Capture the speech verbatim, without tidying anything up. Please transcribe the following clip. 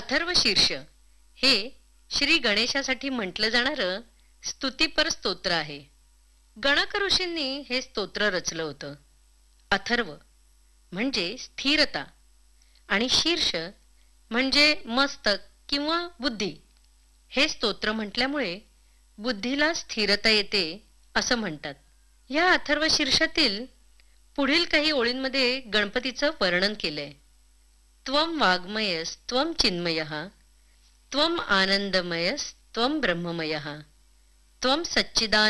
अथर्वशीर्ष हे श्री गणेशासाठी म्हटलं जाणारं स्तुतिपर स्तोत्र आहे. गणक ऋषींनी हे स्तोत्र रचलं होतं. अथर्व म्हणजे स्थिरता आणि शीर्ष म्हणजे मस्तक किंवा बुद्धी. हे स्तोत्र म्हटल्यामुळे बुद्धीला स्थिरता येते असं म्हणतात. या अथर्व शीर्षातील पुढील काही ओळींमध्ये गणपतीचं वर्णन केलंय. त्वं वाग्मयस त्वं चिन्मयः त्वं आनंदमयस त्वं ब्रह्ममयः त्वं सच्चिदानंद